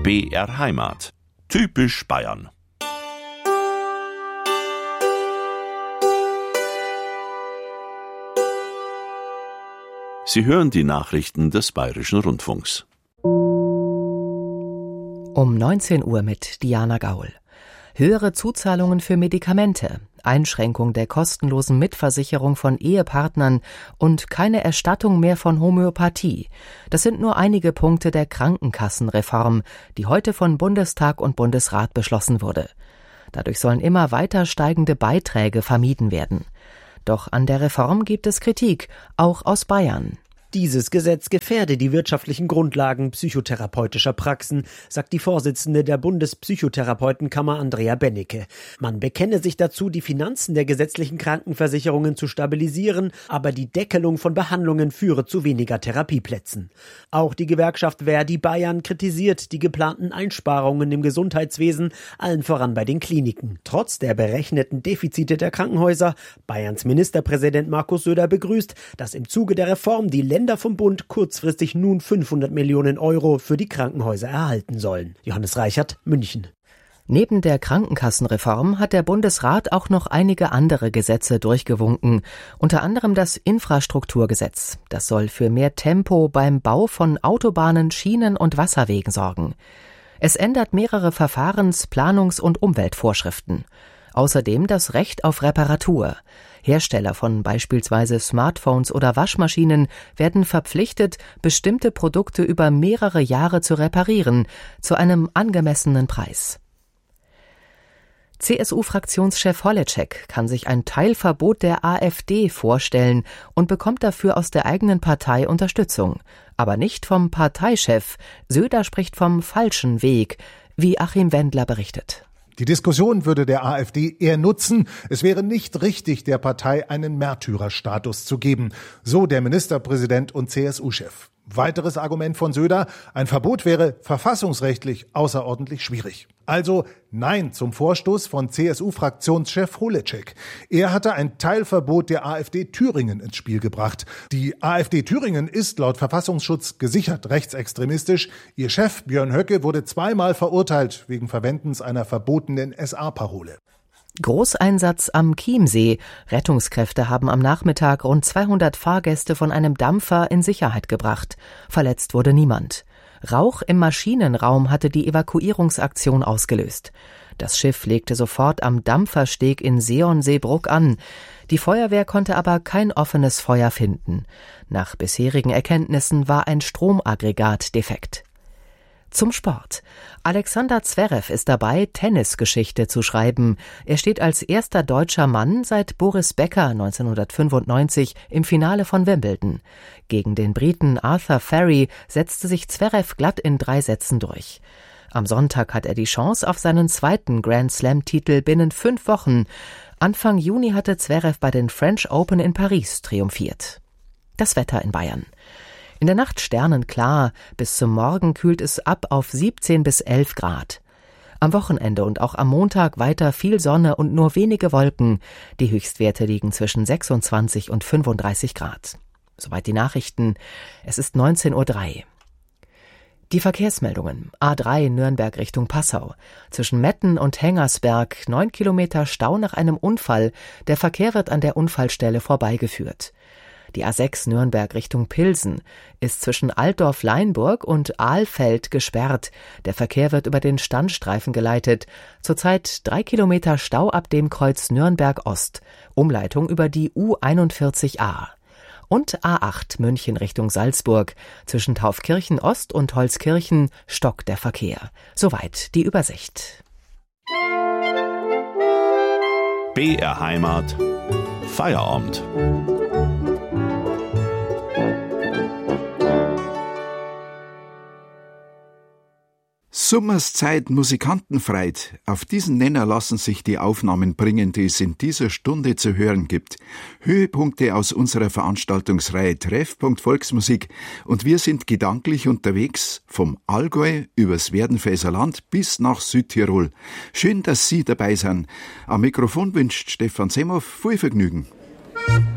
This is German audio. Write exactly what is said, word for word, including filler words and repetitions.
B R Heimat. Typisch Bayern. Sie hören die Nachrichten des Bayerischen Rundfunks. Um neunzehn Uhr mit Diana Gaul. Höhere Zuzahlungen für Medikamente, Einschränkung der kostenlosen Mitversicherung von Ehepartnern und keine Erstattung mehr von Homöopathie. Das sind nur einige Punkte der Krankenkassenreform, die heute von Bundestag und Bundesrat beschlossen wurde. Dadurch sollen immer weiter steigende Beiträge vermieden werden. Doch an der Reform gibt es Kritik, auch aus Bayern. Dieses Gesetz gefährde die wirtschaftlichen Grundlagen psychotherapeutischer Praxen, sagt die Vorsitzende der Bundespsychotherapeutenkammer Andrea Bennecke. Man bekenne sich dazu, die Finanzen der gesetzlichen Krankenversicherungen zu stabilisieren, aber die Deckelung von Behandlungen führe zu weniger Therapieplätzen. Auch die Gewerkschaft Verdi Bayern kritisiert die geplanten Einsparungen im Gesundheitswesen, allen voran bei den Kliniken. Trotz der berechneten Defizite der Krankenhäuser, Bayerns Ministerpräsident Markus Söder begrüßt, dass im Zuge der Reform die Länder vom Bund kurzfristig nun fünfhundert Millionen Euro für die Krankenhäuser erhalten sollen. Johannes Reichert, München. Neben der Krankenkassenreform hat der Bundesrat auch noch einige andere Gesetze durchgewunken, unter anderem das Infrastrukturgesetz. Das soll für mehr Tempo beim Bau von Autobahnen, Schienen und Wasserwegen sorgen. Es ändert mehrere Verfahrens-, Planungs- und Umweltvorschriften. Außerdem das Recht auf Reparatur. Hersteller von beispielsweise Smartphones oder Waschmaschinen werden verpflichtet, bestimmte Produkte über mehrere Jahre zu reparieren, zu einem angemessenen Preis. C S U-Fraktionschef Holleczek kann sich ein Teilverbot der AfD vorstellen und bekommt dafür aus der eigenen Partei Unterstützung. Aber nicht vom Parteichef. Söder spricht vom falschen Weg, wie Achim Wendler berichtet. Die Diskussion würde der AfD eher nutzen. Es wäre nicht richtig, der Partei einen Märtyrerstatus zu geben, so der Ministerpräsident und C S U-Chef. Weiteres Argument von Söder: Ein Verbot wäre verfassungsrechtlich außerordentlich schwierig. Also Nein zum Vorstoß von C S U-Fraktionschef Holleczek. Er hatte ein Teilverbot der AfD Thüringen ins Spiel gebracht. Die AfD Thüringen ist laut Verfassungsschutz gesichert rechtsextremistisch. Ihr Chef Björn Höcke wurde zweimal verurteilt wegen Verwendens einer verbotenen S A-Parole. Großeinsatz am Chiemsee. Rettungskräfte haben am Nachmittag rund zweihundert Fahrgäste von einem Dampfer in Sicherheit gebracht. Verletzt wurde niemand. Rauch im Maschinenraum hatte die Evakuierungsaktion ausgelöst. Das Schiff legte sofort am Dampfersteg in Seeon-Seebruck an. Die Feuerwehr konnte aber kein offenes Feuer finden. Nach bisherigen Erkenntnissen war ein Stromaggregat defekt. Zum Sport. Alexander Zverev ist dabei, Tennisgeschichte zu schreiben. Er steht als erster deutscher Mann seit Boris Becker neunzehnhundertfünfundneunzig im Finale von Wimbledon. Gegen den Briten Arthur Ferry setzte sich Zverev glatt in drei Sätzen durch. Am Sonntag hat er die Chance auf seinen zweiten Grand-Slam-Titel binnen fünf Wochen. Anfang Juni hatte Zverev bei den French Open in Paris triumphiert. Das Wetter in Bayern. In der Nacht sternenklar, bis zum Morgen kühlt es ab auf siebzehn bis elf Grad. Am Wochenende und auch am Montag weiter viel Sonne und nur wenige Wolken. Die Höchstwerte liegen zwischen sechsundzwanzig und fünfunddreißig Grad. Soweit die Nachrichten. Es ist neunzehn Uhr drei. Die Verkehrsmeldungen. A drei Nürnberg Richtung Passau. Zwischen Metten und Hengersberg neun Kilometer Stau nach einem Unfall. Der Verkehr wird an der Unfallstelle vorbeigeführt. Die A sechs Nürnberg Richtung Pilsen ist zwischen Altdorf-Leinburg und Ahlfeld gesperrt. Der Verkehr wird über den Standstreifen geleitet. Zurzeit drei Kilometer Stau ab dem Kreuz Nürnberg Ost. Umleitung über die U einundvierzig a. Und A acht München Richtung Salzburg. Zwischen Taufkirchen Ost und Holzkirchen stockt der Verkehr. Soweit die Übersicht. B R Heimat. Feierabend. Sommerszeit, Musikantenfreit. Auf diesen Nenner lassen sich die Aufnahmen bringen, die es in dieser Stunde zu hören gibt. Höhepunkte aus unserer Veranstaltungsreihe Treffpunkt Volksmusik. Und wir sind gedanklich unterwegs vom Allgäu übers Werdenfelser Land bis nach Südtirol. Schön, dass Sie dabei sind. Am Mikrofon wünscht Stefan Semhoff viel Vergnügen.